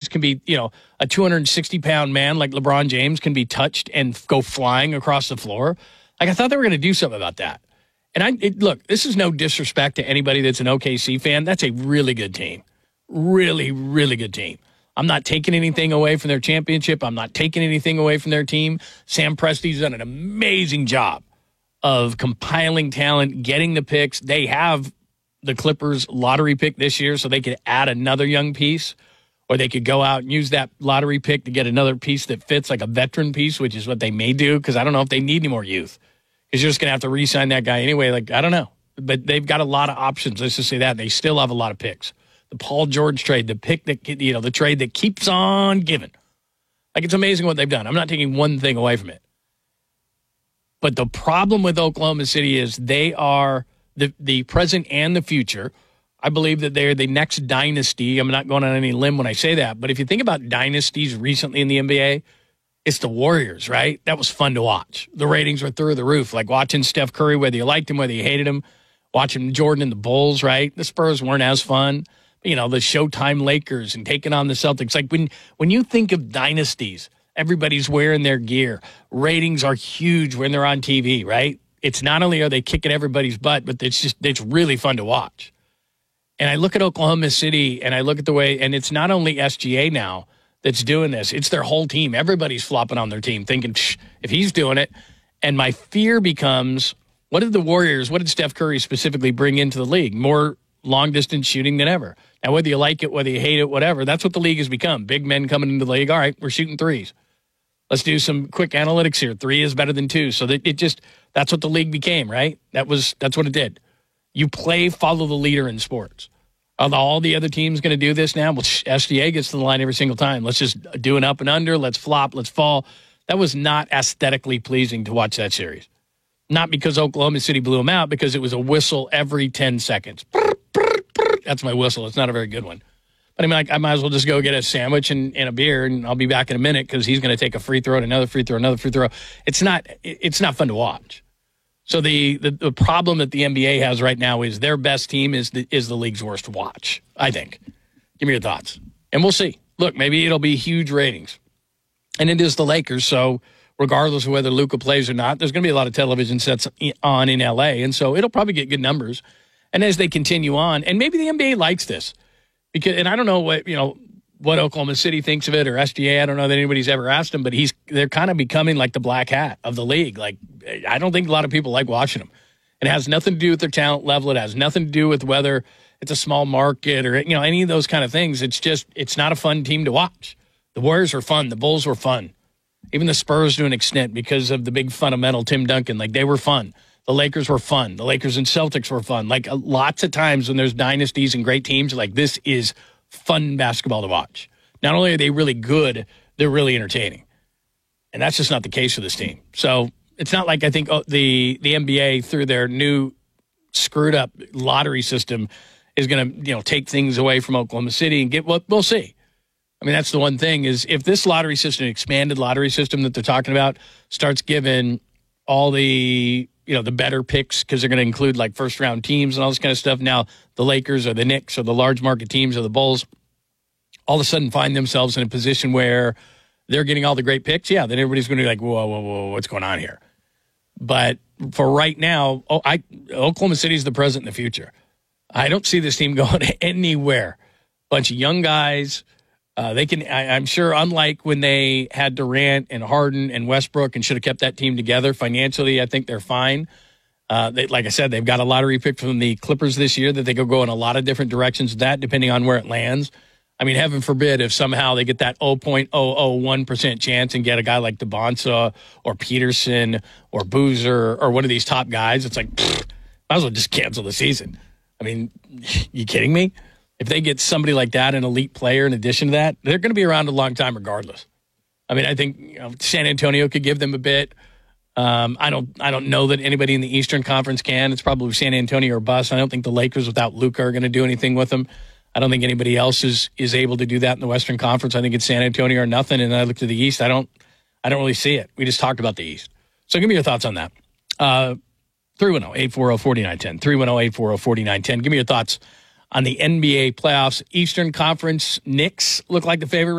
can be, a 260-pound man like LeBron James can be touched and go flying across the floor. Like, I thought they were going to do something about that. And look, this is no disrespect to anybody that's an OKC fan. That's a really good team. Really, really good team. I'm not taking anything away from their championship. I'm not taking anything away from their team. Sam Presti's done an amazing job of compiling talent, getting the picks. They have the Clippers lottery pick this year, so they could add another young piece, or they could go out and use that lottery pick to get another piece that fits, like a veteran piece, which is what they may do, because I don't know if they need any more youth, because you're just going to have to re-sign that guy anyway. Like, I don't know. But they've got a lot of options. Let's just say that. They still have a lot of picks. The Paul George trade, the pick that, the trade that keeps on giving. Like, it's amazing what they've done. I'm not taking one thing away from it. But the problem with Oklahoma City is they are the present and the future. I believe that they're the next dynasty. I'm not going on any limb when I say that. But if you think about dynasties recently in the NBA, it's the Warriors, right? That was fun to watch. The ratings were through the roof. Like watching Steph Curry, whether you liked him, whether you hated him, watching Jordan and the Bulls, right? The Spurs weren't as fun. The Showtime Lakers and taking on the Celtics. Like when you think of dynasties, everybody's wearing their gear. Ratings are huge when they're on TV, right? It's not only are they kicking everybody's butt, but it's really fun to watch. And I look at Oklahoma City and I look at the way, and it's not only SGA now that's doing this, it's their whole team. Everybody's flopping on their team thinking, if he's doing it. And my fear becomes, what did Steph Curry specifically bring into the league? More long-distance shooting than ever. Now, whether you like it, whether you hate it, whatever, that's what the league has become. Big men coming into the league. All right, we're shooting threes. Let's do some quick analytics here. 3 is better than 2. So that's what the league became, right? That's what it did. You follow the leader in sports. Are all the other teams going to do this now? Well, SGA gets to the line every single time. Let's just do an up and under. Let's flop. Let's fall. That was not aesthetically pleasing to watch that series. Not because Oklahoma City blew them out, because it was a whistle every 10 seconds. That's my whistle. It's not a very good one. But I mean, I might as well just go get a sandwich and a beer, and I'll be back in a minute because he's going to take a free throw and another free throw, another free throw. It's not fun to watch. So the problem that the NBA has right now is their best team is the league's worst to watch, I think. Give me your thoughts. And we'll see. Look, maybe it'll be huge ratings. And it is the Lakers, so regardless of whether Luka plays or not, there's going to be a lot of television sets on in L.A., and so it'll probably get good numbers. And as they continue on, and maybe the NBA likes this, and I don't know what Oklahoma City thinks of it, or SGA. I don't know that anybody's ever asked him, but they're kind of becoming like the black hat of the league. Like, I don't think a lot of people like watching them. It has nothing to do with their talent level. It has nothing to do with whether it's a small market or any of those kind of things. It's not a fun team to watch. The Warriors are fun. The Bulls were fun. Even the Spurs to an extent because of the big fundamental Tim Duncan. Like, they were fun. The Lakers were fun. The Lakers and Celtics were fun. Like, lots of times when there's dynasties and great teams, like, this is fun basketball to watch. Not only are they really good, they're really entertaining. And that's just not the case for this team. So it's not like I think the NBA, through their new screwed up lottery system, is going to take things away from Oklahoma City and get what we'll see. I mean, that's the one thing is if this lottery system, expanded lottery system that they're talking about, starts giving all the the better picks, because they're going to include like first round teams and all this kind of stuff. Now the Lakers or the Knicks or the large market teams or the Bulls all of a sudden find themselves in a position where they're getting all the great picks. Yeah, then everybody's going to be like, whoa, what's going on here? But for right now, Oklahoma City is the present and the future. I don't see this team going anywhere. Bunch of young guys. They can. I'm sure, unlike when they had Durant and Harden and Westbrook and should have kept that team together financially, I think they're fine. Like I said, they've got a lottery pick from the Clippers this year that they could go in a lot of different directions with that, depending on where it lands. I mean, heaven forbid if somehow they get that 0.001% chance and get a guy like DeBonsa or Peterson or Boozer or one of these top guys. It's like, might as well just cancel the season. I mean, you kidding me? If they get somebody like that, an elite player in addition to that, they're going to be around a long time regardless. I mean, I think San Antonio could give them a bit. I don't know that anybody in the Eastern Conference can. It's probably San Antonio or bust. I don't think the Lakers without Luka are going to do anything with them. I don't think anybody else is able to do that in the Western Conference. I think it's San Antonio or nothing. And I look to the East. I don't really see it. We just talked about the East. So give me your thoughts on that. 310-840-4910. 310-840-4910. Give me your thoughts on the NBA playoffs. Eastern Conference Knicks look like the favorite